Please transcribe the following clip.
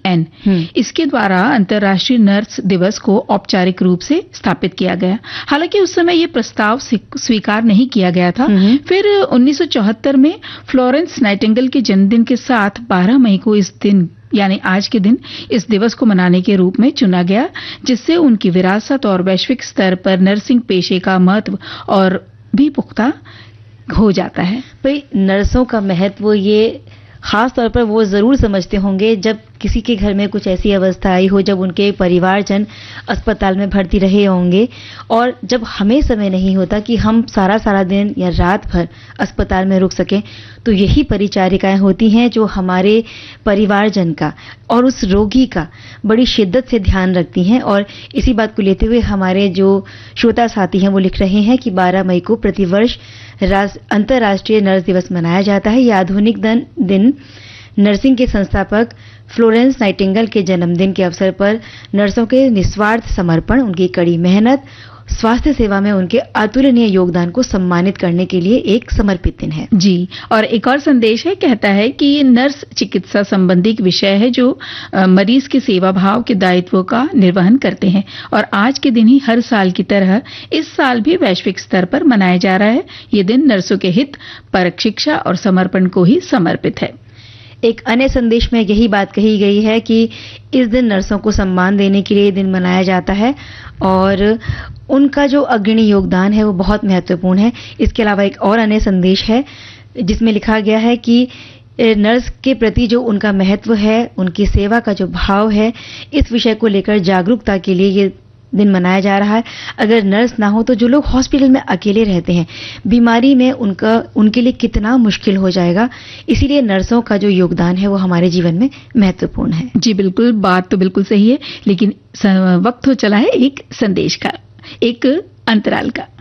UN, इसके द्वारा अंतर्राष्ट्रीय नर्स दिवस को औपचारिक रूप से स्थापित किया गया। हालांकि उस समय ये प्रस्ताव स्वीकार नहीं किया गया था। फिर 1974 में फ्लोरेंस नाइटिंगेल के जन्मदिन के साथ 12 मई को इस दिन यानी आज के दिन इस दिवस को मनाने के रूप में चुना गया, जिससे उनकी विरासत और वैश्विक स्तर पर नर्सिंग पेशे का महत्व और भी पुख्ता हो जाता है। भाई नर्सों का महत्व ये खास तौर पर वो जरूर समझते होंगे जब किसी के घर में कुछ ऐसी अवस्था आई हो, जब उनके परिवारजन अस्पताल में भर्ती रहे होंगे और जब हमें समय नहीं होता कि हम सारा दिन या रात भर अस्पताल में रुक सकें, तो यही परिचारिकाएं होती हैं जो हमारे परिवारजन का और उस रोगी का बड़ी शिद्दत से ध्यान रखती हैं। और इसी बात को लेते हुए हमारे जो श्रोता साथी हैं वो लिख रहे हैं कि 12 मई को प्रतिवर्ष अंतर्राष्ट्रीय नर्स दिवस मनाया जाता है। यह आधुनिक दिन नर्सिंग के संस्थापक फ्लोरेंस नाइटिंगेल के जन्मदिन के अवसर पर नर्सों के निस्वार्थ समर्पण, उनकी कड़ी मेहनत, स्वास्थ्य सेवा में उनके अतुलनीय योगदान को सम्मानित करने के लिए एक समर्पित दिन है। जी, और एक और संदेश है, कहता है कि ये नर्स चिकित्सा संबंधी विषय है जो मरीज के सेवा भाव के दायित्व का निर्वहन करते हैं और आज के दिन ही हर साल की तरह इस साल भी वैश्विक स्तर पर मनाया जा रहा है। ये दिन नर्सों के हित, परख शिक्षा और समर्पण को ही समर्पित है। एक अन्य संदेश में यही बात कही गई है कि इस दिन नर्सों को सम्मान देने के लिए दिन मनाया जाता है और उनका जो अग्रणी योगदान है वो बहुत महत्वपूर्ण है। इसके अलावा एक और अन्य संदेश है जिसमें लिखा गया है कि नर्स के प्रति जो उनका महत्व है, उनकी सेवा का जो भाव है, इस विषय को लेकर जागरूकता के लिए ये दिन मनाया जा रहा है। अगर नर्स ना हो तो जो लोग हॉस्पिटल में अकेले रहते हैं, बीमारी में उनके लिए कितना मुश्किल हो जाएगा। इसीलिए नर्सों का जो योगदान है वो हमारे जीवन में महत्वपूर्ण है। जी बिल्कुल, बात तो बिल्कुल सही है, लेकिन वक्त हो चला है एक संदेश का, एक अंतराल का।